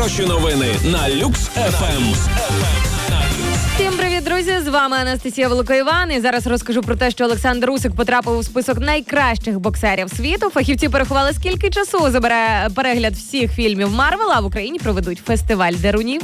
Хороші новини на Люкс ФМ. Всім привіт, друзі! З вами Анастасія Волокоїван. І зараз розкажу про те, що Олександр Усик потрапив у список найкращих боксерів світу. Фахівці порахували, скільки часу забере перегляд всіх фільмів Марвел, а в Україні проведуть фестиваль дерунів.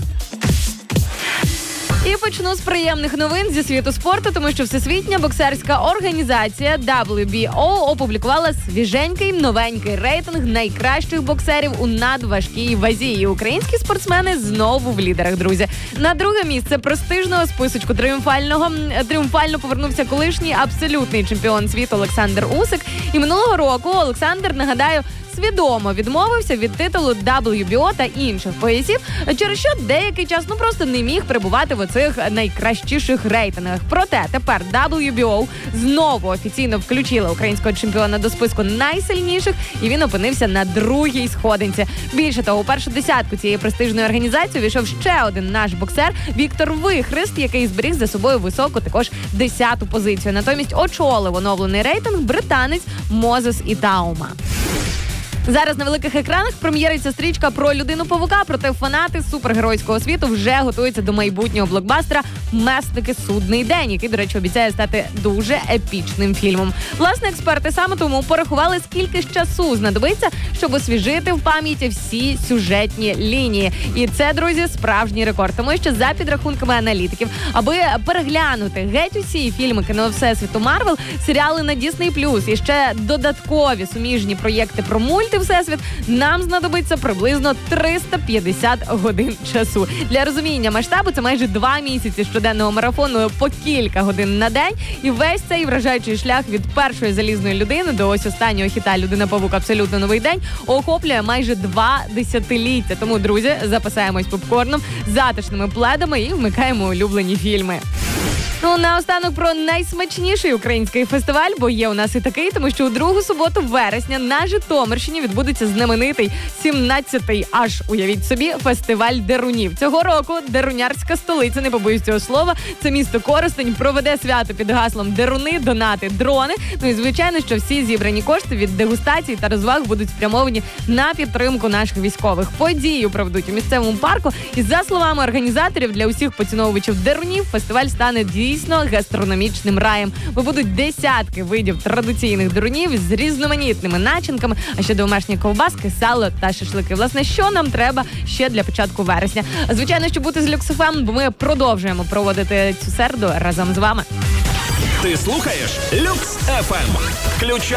І почну з приємних новин зі світу спорту, тому що Всесвітня боксерська організація WBO опублікувала свіженький новенький рейтинг найкращих боксерів у надважкій вазі. І українські спортсмени знову в лідерах, друзі. На друге місце престижного списочку тріумфально повернувся колишній абсолютний чемпіон світу Олександр Усик. І минулого року Олександр, нагадаю, свідомо відмовився від титулу WBO та інших поясів, через що деякий час просто не міг перебувати в оцих найкращіших рейтингах. Проте тепер WBO знову офіційно включила українського чемпіона до списку найсильніших, і він опинився на другій сходинці. Більше того, у першу десятку цієї престижної організації увійшов ще один наш боксер Віктор Вихрест, який зберіг за собою високу також 10-ту позицію. Натомість очолив оновлений рейтинг британець Мозес Ітаума. Зараз на великих екранах прем'єриться стрічка про людину-павука, проте фанати супергеройського світу вже готуються до майбутнього блокбастера «Месники. Судний день», який, до речі, обіцяє стати дуже епічним фільмом. Власне, експерти саме тому порахували, скільки ж часу знадобиться, щоб освіжити в пам'яті всі сюжетні лінії. І це, друзі, справжній рекорд, тому що за підрахунками аналітиків, аби переглянути геть усі фільми кіно Всесвіту Марвел, серіали на Disney+, і ще додаткові суміжні проєкти про мульт Всесвіт, нам знадобиться приблизно 350 годин часу. Для розуміння масштабу це майже 2 місяці щоденного марафону по кілька годин на день. І весь цей вражаючий шлях від першої залізної людини до ось останнього хіта «Людина-павук. Абсолютно новий день» охоплює майже 2 десятиліття. Тому, друзі, запасаємось попкорном, затишними пледами і вмикаємо улюблені фільми. Наостанок про найсмачніший український фестиваль, бо є у нас і такий, тому що у другу суботу вересня на Житомирщині відбудеться знаменитий 17-й, аж уявіть собі, фестиваль дерунів. Цього року дерунярська столиця, не побоюсь цього слова, це місто Коростень, проведе свято під гаслом «Деруни, донати, дрони». І, звичайно, що всі зібрані кошти від дегустацій та розваг будуть спрямовані на підтримку наших військових. Подію проведуть у місцевому парку. І за словами організаторів, для усіх поціновувачів дерунів фестиваль стане дійсно гастрономічним раєм. Бо будуть десятки видів традиційних дерунів з різноманітними начинками, а ще домашні ковбаски, сало та шашлики. Власне, що нам треба ще для початку вересня? Звичайно, що бути з Люкс ФМ, бо ми продовжуємо проводити цю середу разом з вами. Ти слухаєш Люкс ФМ.